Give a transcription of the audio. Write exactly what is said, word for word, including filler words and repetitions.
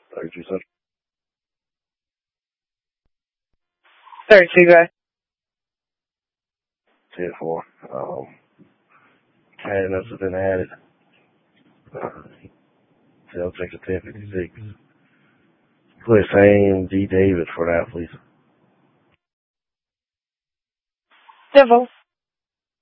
thirty-two Central. thirty-two, guys. ten four. Um, had enough has been added. Uh, subject to ten fifty-six. Cliff Hain, D. David for that, please. Civil.